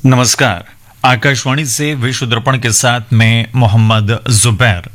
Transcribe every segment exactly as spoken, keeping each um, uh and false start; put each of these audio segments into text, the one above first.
नमस्कार। आकाशवाणी से विश्व दर्पण के साथ मैं मोहम्मद जुबैर।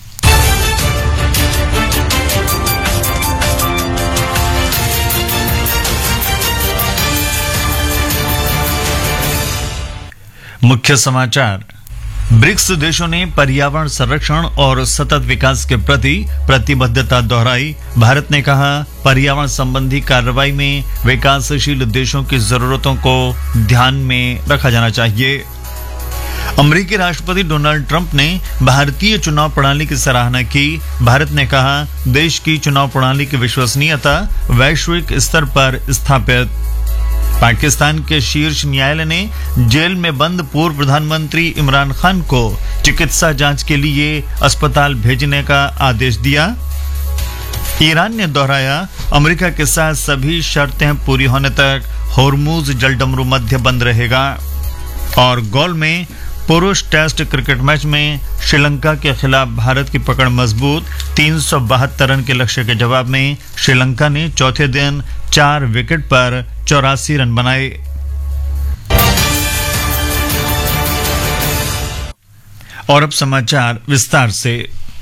मुख्य समाचार। ब्रिक्स देशों ने पर्यावरण संरक्षण और सतत विकास के प्रति प्रतिबद्धता दोहराई। भारत ने कहा, पर्यावरण संबंधी कार्रवाई में विकासशील देशों की जरूरतों को ध्यान में रखा जाना चाहिए। अमेरिकी राष्ट्रपति डोनाल्ड ट्रंप ने भारतीय चुनाव प्रणाली की सराहना की। भारत ने कहा, देश की चुनाव प्रणाली की विश्वसनीयता वैश्विक स्तर पर स्थापित। पाकिस्तान के शीर्ष न्यायालय ने जेल में बंद पूर्व प्रधानमंत्री इमरान खान को चिकित्सा जांच के लिए अस्पताल भेजने का आदेश दिया। ईरान ने दोहराया, अमेरिका के साथ सभी शर्तें पूरी होने तक होर्मुज जलडमरू मध्य बंद रहेगा। और गोल में पुरुष टेस्ट क्रिकेट मैच में श्रीलंका के खिलाफ भारत की पकड़ मजबूत। तीन सौ बहत्तर रन के लक्ष्य के जवाब में श्रीलंका ने चौथे दिन चार विकेट पर चौरासी रन बनाए। और अब समाचार विस्तार से।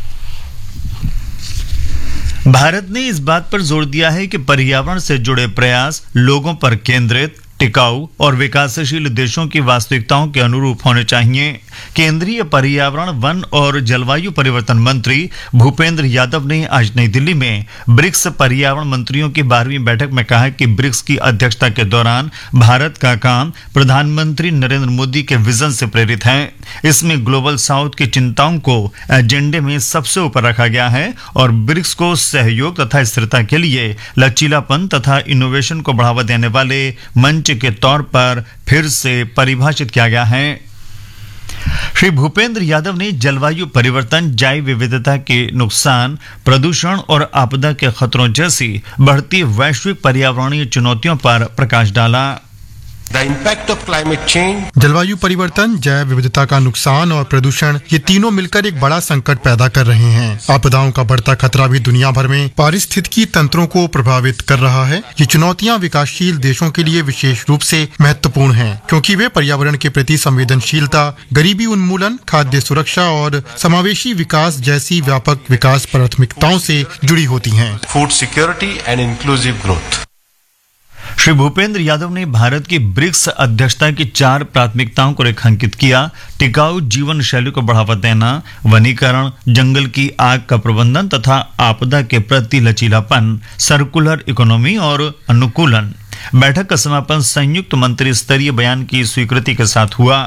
भारत ने इस बात पर जोर दिया है कि पर्यावरण से जुड़े प्रयास लोगों पर केंद्रित, टिकाऊ और विकासशील देशों की वास्तविकताओं के अनुरूप होने चाहिए। केंद्रीय पर्यावरण, वन और जलवायु परिवर्तन मंत्री भूपेंद्र यादव ने आज नई दिल्ली में ब्रिक्स पर्यावरण मंत्रियों की बारहवीं बैठक में कहा कि ब्रिक्स की अध्यक्षता के दौरान भारत का काम प्रधानमंत्री नरेंद्र मोदी के विजन से प्रेरित है। इसमें ग्लोबल साउथ की चिंताओं को एजेंडे में सबसे ऊपर रखा गया है और ब्रिक्स को सहयोग तथा स्थिरता के लिए लचीलापन तथा इनोवेशन को बढ़ावा देने वाले मंच के तौर पर फिर से परिभाषित किया गया है। श्री भूपेंद्र यादव ने जलवायु परिवर्तन, जैव विविधता के नुकसान, प्रदूषण और आपदा के खतरों जैसी बढ़ती वैश्विक पर्यावरणीय चुनौतियों पर प्रकाश डाला। The impact of climate change, जलवायु परिवर्तन, जैव विविधता का नुकसान और प्रदूषण, ये तीनों मिलकर एक बड़ा संकट पैदा कर रहे हैं। आपदाओं का बढ़ता खतरा भी दुनिया भर में पारिस्थितिकी तंत्रों को प्रभावित कर रहा है। ये चुनौतियां विकासशील देशों के लिए विशेष रूप से महत्वपूर्ण हैं, क्योंकि वे पर्यावरण के प्रति संवेदनशीलता, गरीबी उन्मूलन, खाद्य सुरक्षा और समावेशी विकास जैसी व्यापक विकास प्राथमिकताओं से जुड़ी होती हैं। food security and inclusive growth. Shri Bhupendra Yadav ने भारत की ब्रिक्स अध्यक्षता की चार प्राथमिकताओं को रेखांकित किया। टिकाऊ जीवन शैली को बढ़ावा देना, वनीकरण, जंगल की आग का प्रबंधन तथा आपदा के प्रति लचीलापन, सर्कुलर इकोनॉमी और अनुकूलन। बैठक का समापन संयुक्त मंत्री स्तरीय बयान की स्वीकृति के साथ हुआ।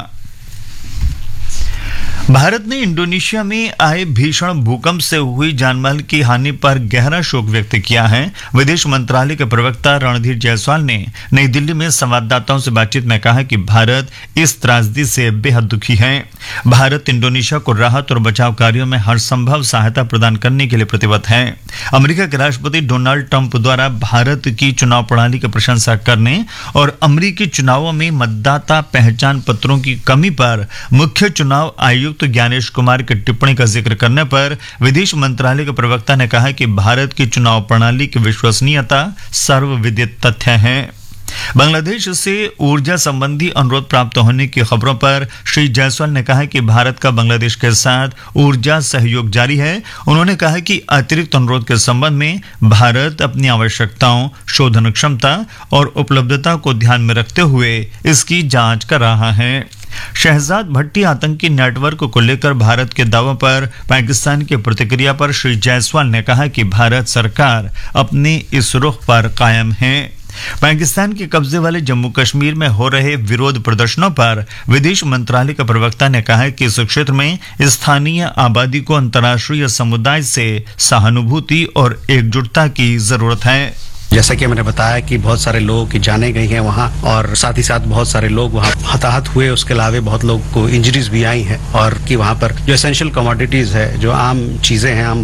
भारत ने इंडोनेशिया में आए भीषण भूकंप से हुई जानमाल की हानि पर गहरा शोक व्यक्त किया है। विदेश मंत्रालय के प्रवक्ता रणधीर जायसवाल ने नई दिल्ली में संवाददाताओं से बातचीत में कहा कि भारत इस त्रासदी से बेहद दुखी है। भारत इंडोनेशिया को राहत और बचाव कार्यों में हर संभव सहायता प्रदान करने के लिए प्रतिबद्ध है। अमेरिका के राष्ट्रपति डोनाल्ड ट्रंप द्वारा भारत की चुनाव प्रणाली की प्रशंसा करने और अमेरिकी चुनावों में मतदाता पहचान पत्रों की कमी पर मुख्य चुनाव आयुक्त तो ज्ञानेश कुमार की टिप्पणी का जिक्र करने पर विदेश मंत्रालय के प्रवक्ता ने कहा कि भारत की चुनाव प्रणाली की विश्वसनीयता सर्वविदित तथ्य है। बांग्लादेश से ऊर्जा संबंधी अनुरोध प्राप्त होने की खबरों पर श्री जायसवाल ने कहा कि भारत का बांग्लादेश के साथ ऊर्जा सहयोग जारी है। उन्होंने कहा कि अतिरिक्त अनुरोध के संबंध में भारत अपनी आवश्यकताओं, शोधन क्षमता और उपलब्धता को ध्यान में रखते हुए इसकी जांच कर रहा है। शहजाद भट्टी आतंकी नेटवर्क को लेकर भारत के दावों पर पाकिस्तान की प्रतिक्रिया पर श्री जायसवाल ने कहा कि भारत सरकार अपने इस रुख पर कायम है। पाकिस्तान के कब्जे वाले जम्मू कश्मीर में हो रहे विरोध प्रदर्शनों पर विदेश मंत्रालय के प्रवक्ता ने कहा कि इस क्षेत्र में स्थानीय आबादी को अंतर्राष्ट्रीय समुदाय से सहानुभूति और एकजुटता की जरूरत है। जैसा कि मैंने बताया कि बहुत सारे लोगों की जानें गई हैं वहाँ और साथ ही साथ बहुत सारे लोग वहाँ हताहत हुए। उसके अलावा बहुत लोगों को इंजरीज भी आई हैं और कि वहाँ पर जो एसेंशियल कमोडिटीज है, जो आम चीजें हैं, आम